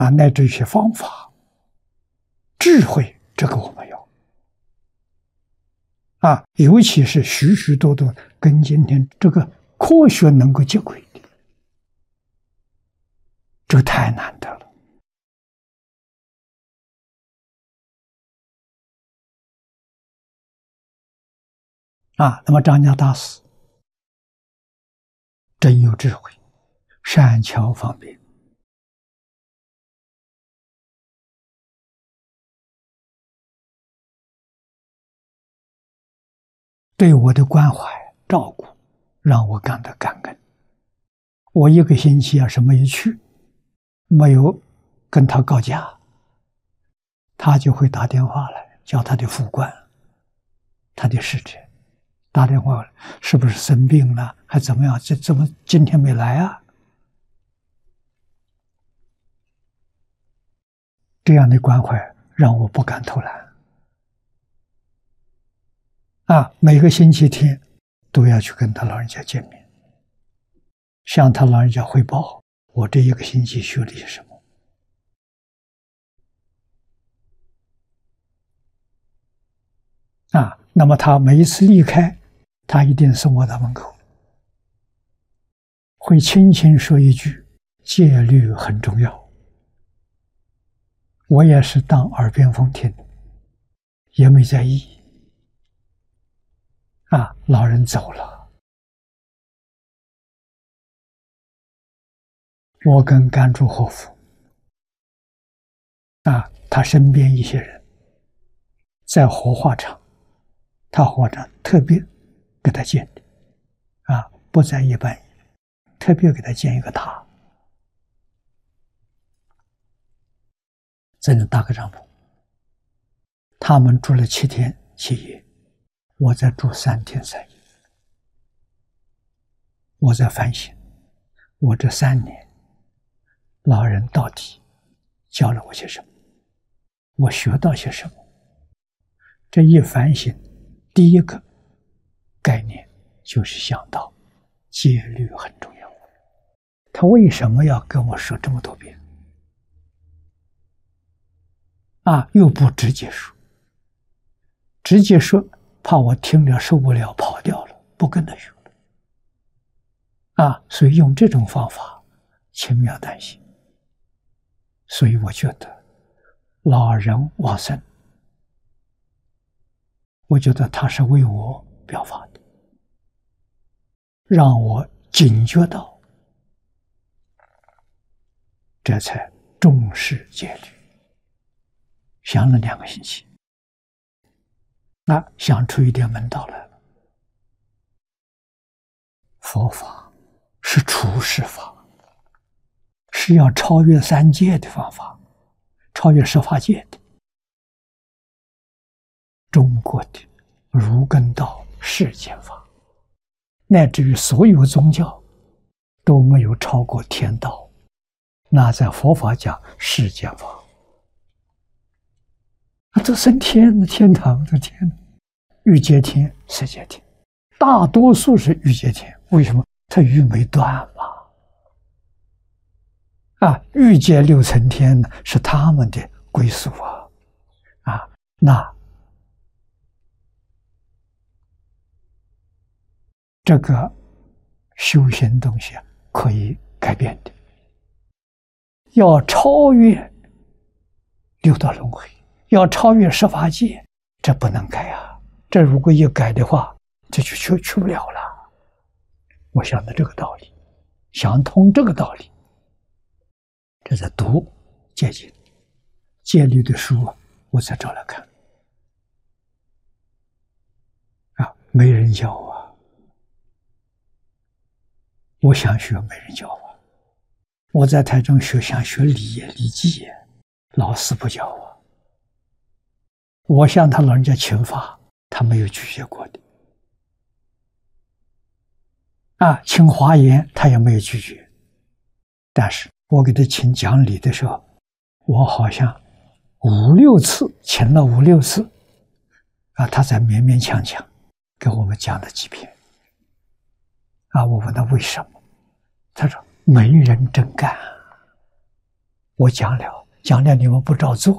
乃至一些方法、智慧，这个我们要尤其是许许多多跟今天这个科学能够接轨的，这个太难得了那么张家大师真有智慧，善巧方便，对我的关怀照顾，让我感到感恩。我一个星期要是没去，没有跟他告假，他就会打电话来，叫他的副官、他的使者打电话来，是不是生病了，还怎么样？怎么今天没来啊？这样的关怀让我不敢偷懒每个星期天都要去跟他老人家见面，向他老人家汇报我这一个星期学了些什么那么他每一次离开，他一定送我到门口，会轻轻说一句戒律很重要，我也是当耳边风听，也没在意老人走了，我跟甘珠活佛他身边一些人在火化场，他火化场特别给他建的不在一般，特别给他建一个塔，在那搭个帐篷，他们住了7天7夜，我在住3天3夜。我在反省，我这3年老人到底教了我些什么，我学到些什么。这一反省，第一个概念就是想到戒律很重要。他为什么要跟我说这么多遍又不直接说，直接说怕我听了受不了跑掉了，不跟他学所以用这种方法轻描淡写。所以我觉得老人往生，我觉得他是为我表法的，让我警觉到，这才重视戒律。想了2个星期，想出一点门道来了。佛法是处世法，是要超越3界的方法，超越10法界的。中国的儒艮道世间法，乃至于所有宗教都没有超过天道，那在佛法讲世间法这升天的天堂的天，欲界天、色界天，大多数是欲界天。为什么？它欲没断嘛。欲界6层天呢，是他们的归宿那这个修行东西可以改变的，要超越6道轮回，要超越10法界，这不能改这如果一改的话，这就去不了了。我想到这个道理，想通这个道理，这在读戒经、戒律的书我才找来看没人教我想学没人教我在台中想学礼记老师不教我向他老人家请法，他没有拒绝过的请华严他也没有拒绝，但是我给他请讲理的时候，我好像5、6次请了5、6次他才勉勉强强给我们讲了几篇我问他为什么，他说没人真干， 我讲了，讲了你们不照做，